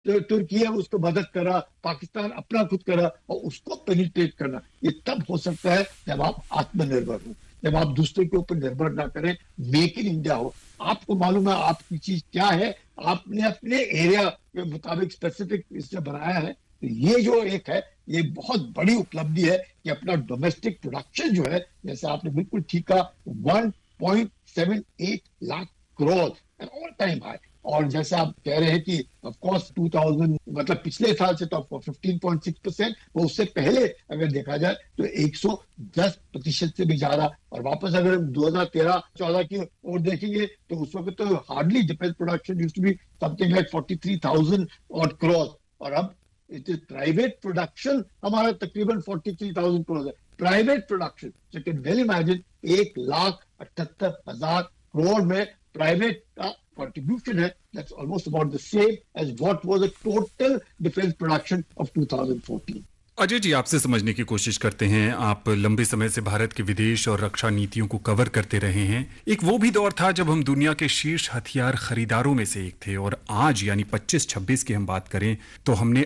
तुर्की है उसको मदद करा, पाकिस्तान अपना खुद करा, और उसको पेनिट्रेट करना ये तब हो सकता है जब आप आत्मनिर्भर हो, जब आप दूसरे के ऊपर निर्भर ना करें, मेक इन इंडिया हो। आपको मालूम है आपकी चीज क्या है, आपने अपने एरिया के मुताबिक स्पेसिफिक इससे बनाया है। तो ये जो एक है, ये बहुत बड़ी उपलब्धि है कि अपना डोमेस्टिक प्रोडक्शन जो है, जैसे आपने बिल्कुल ठीक कहा, 1.78 lakh crore, all time high. और जैसे आप कह रहे हैं कि ऑफ कोर्स 2000 मतलब पिछले साल से तो 15.6%, वो उससे पहले अगर देखा जाए तो 110% से भी ज्यादा। और वापस अगर 2013-14 की ओर देखेंगे तो उस वक्त तो hardly defence production used to be something like 43,000 और करोड़, और अब इट इज प्राइवेट प्रोडक्शन हमारा तकरीबन 43,000 करोड़ है, private production. So can well imagine 1,78,000 crore में प्राइवेट का contribution है, that's almost about the same as what was the total defense production of 2014. Ajay ji, आपसे समझने की कोशिश करते हैं। आप लंबे समय से भारत के विदेश और रक्षा नीतियों को कवर करते रहे हैं। एक वो भी दौर था जब हम दुनिया के शीर्ष हथियार खरीदारों में से एक थे, और आज यानी 25-26 की हम बात करें तो हमने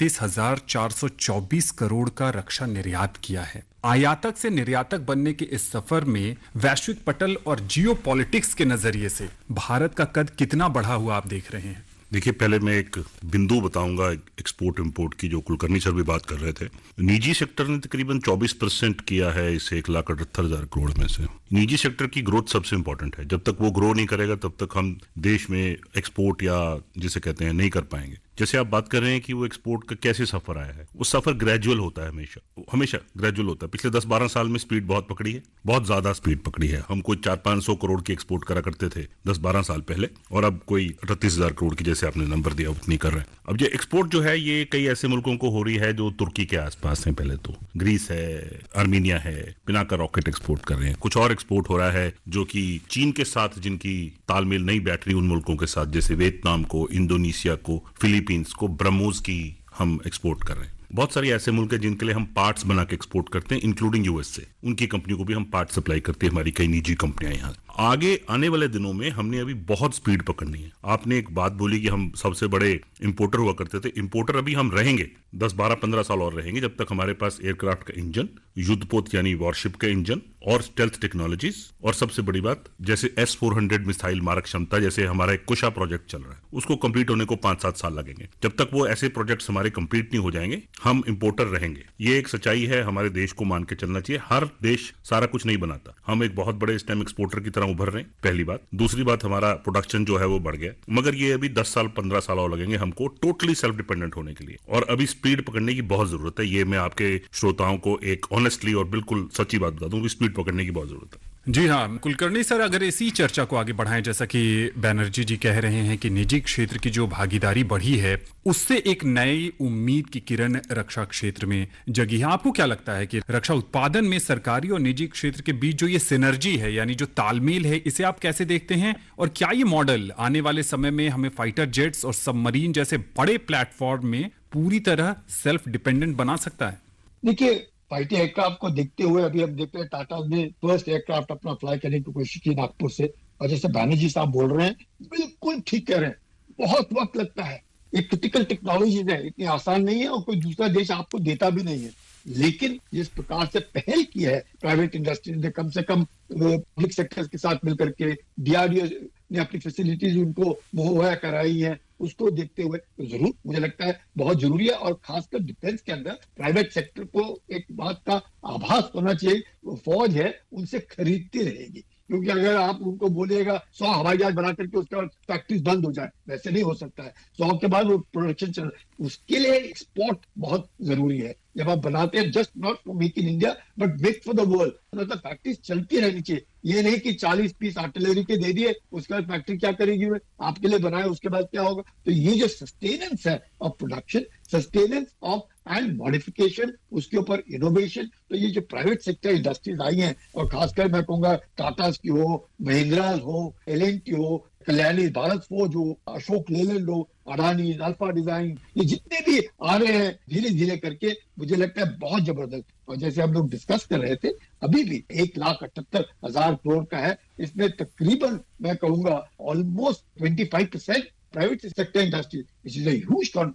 38,424 करोड़ का रक्षा निर्यात किया है। आयातक से निर्यातक बनने के इस सफर में वैश्विक पटल और जियोपॉलिटिक्स के नजरिए से भारत का कद कितना बढ़ा हुआ आप देख रहे हैं? देखिए, पहले मैं एक बिंदु बताऊंगा एक्सपोर्ट इंपोर्ट की, जो कुलकर्णी सर भी बात कर रहे थे। निजी सेक्टर ने तकरीबन 24% किया है इस 1,78,000 करोड़ में से। निजी सेक्टर की ग्रोथ सबसे इंपॉर्टेंट है। जब तक वो ग्रो नहीं करेगा तब तक हम देश में एक्सपोर्ट या जिसे कहते हैं नहीं कर पाएंगे। जैसे आप बात कर रहे हैं कि वो एक्सपोर्ट का कैसे सफर आया है, वो सफर ग्रेजुअल होता है, हमेशा ग्रेजुअल होता है। पिछले 10-12 साल में स्पीड बहुत पकड़ी है, बहुत ज्यादा स्पीड पकड़ी है। हम कोई 400-500 करोड़ की एक्सपोर्ट करा करते थे 10-12 साल पहले, और अब कोई 38,000 करोड़ की, जैसे आपने नंबर दिया, उतनी कर रहे हैं। अब ये एक्सपोर्ट जो है ये कई ऐसे मुल्कों को हो रही है जो तुर्की के आसपास है। पहले तो ग्रीस है, आर्मीनिया है, पिनाका रॉकेट एक्सपोर्ट कर रहे हैं। कुछ और एक्सपोर्ट हो रहा है जो कि चीन के साथ जिनकी तालमेल नहीं बैठ रही, उन मुल्कों के साथ, जैसे वियतनाम को, इंडोनेशिया को, फिलीपींस को, ब्रह्मोस की हम एक्सपोर्ट कर रहे हैं। बहुत सारे ऐसे मुल्क हैं जिनके लिए हम पार्ट्स बना के एक्सपोर्ट करते हैं, इंक्लूडिंग यूएस से। उनकी कंपनियों को भी हम पार्ट सप्लाई करते हैं, हमारी कई निजी कंपनियां यहाँ। आगे आने वाले दिनों में हमने अभी बहुत स्पीड पकड़नी है। आपने एक बात बोली कि हम सबसे बड़े इंपोर्टर हुआ करते थे। इंपोर्टर अभी हम रहेंगे 10, 12, 15 साल और रहेंगे, जब तक हमारे पास एयरक्राफ्ट का इंजन, युद्धपोत यानी वॉरशिप का इंजन, और स्टेल्थ टेक्नोलॉजीज, और सबसे बड़ी बात जैसे S-400 मिसाइल मारक क्षमता, जैसे हमारा एक कुशा प्रोजेक्ट चल रहा है, उसको कंप्लीट होने को 5-7 साल लगेंगे। जब तक वो ऐसे प्रोजेक्ट्स हमारे कंप्लीट नहीं हो जाएंगे, हम इंपोर्टर रहेंगे। ये एक सच्चाई है, हमारे देश को मान के चलना चाहिए। हर देश सारा कुछ नहीं बनाता। हम एक बहुत बड़े इस टाइम एक्सपोर्टर की तरह उभर रहे हैं, पहली बात। दूसरी बात, हमारा प्रोडक्शन जो है वो बढ़ गया, मगर ये अभी 10 साल 15 साल और लगेंगे हमको टोटली सेल्फ डिपेंडेंट होने के लिए। और अभी स्पीड पकड़ने की बहुत जरूरत है। ये मैं आपके श्रोताओं को एक ऑनेस्टली और बिल्कुल सच्ची बात बता दूं कि स्पीड पकड़ने की बहुत जरूरत है। जी हाँ कुलकर्णी सर, अगर इसी चर्चा को आगे बढ़ाएं, जैसा कि बैनर्जी जी कह रहे हैं कि निजी क्षेत्र की जो भागीदारी बढ़ी है उससे एक नई उम्मीद की किरण रक्षा क्षेत्र में जगी है। आपको क्या लगता है कि रक्षा उत्पादन में सरकारी और निजी क्षेत्र के बीच जो ये सिनर्जी है, यानी जो तालमेल है, इसे आप कैसे देखते हैं? और क्या ये मॉडल आने वाले समय में हमें फाइटर जेट्स और सबमरीन जैसे बड़े प्लेटफॉर्म में पूरी तरह सेल्फ डिपेंडेंट बना सकता है? देखिए, फाइटर एयरक्राफ्ट को देखते हुए अभी हम देखते हैं टाटा ने फर्स्ट एयरक्राफ्ट अपना फ्लाई करने की कोशिश की नागपुर से। और जैसे बैनर्जी साहब बोल रहे हैं, बिल्कुल ठीक कह रहे हैं, बहुत वक्त लगता है। ये क्रिटिकल टेक्नोलॉजीज है, इतनी आसान नहीं है और कोई दूसरा देश आपको देता भी नहीं है। लेकिन जिस प्रकार से पहल की है प्राइवेट इंडस्ट्री ने, कम से कम पब्लिक सेक्टर के साथ मिलकर के, डीआरडीओ ने अपनी फैसिलिटीज उनको मुहैया कराई है, उसको देखते हुए तो जरूर मुझे लगता है बहुत जरूरी है। और खासकर डिफेंस के अंदर प्राइवेट सेक्टर को एक बात का आभास होना चाहिए, फौज है उनसे खरीदती रहेगी। क्योंकि अगर आप उनको बोलिएगा 100 हवाई जहाज बना करके उसके बाद फैक्ट्री बंद हो जाए, वैसे नहीं हो सकता है। 100 के बाद वो प्रोडक्शन चल, उसके लिए एक्सपोर्ट बहुत जरूरी है। जब आप बनाते हैं, just not for make in India but make for the world, मतलब फैक्ट्रीज चलती रहनी चाहिए। ये नहीं कि 40 पीस आर्टिलरी के दे दिए, उसके बाद फैक्ट्री क्या करेगी, वे आपके लिए बनाए, उसके बाद क्या होगा। तो ये जो सस्टेनेंस है of production, sustenance of and modification, उसके ऊपर इनोवेशन, तो ये जो प्राइवेट सेक्टर इंडस्ट्रीज आई हैं, और खासकर मैं कहूंगा टाटा की हो, महिंद्रा हो, L&T हो, कल्याणी भारत फोर्ज हो, अशोक लेलैंड हो, अडानी, अल्फा डिजाइन, ये जितने भी आ रहे हैं धीरे धीरे करके, मुझे लगता है बहुत जबरदस्त। और जैसे हम लोग डिस्कस कर रहे थे, अभी भी 1,78,000 करोड़ का है। इसमें तकरीबन मैं कहूंगा almost 25% private sector industry, which is a huge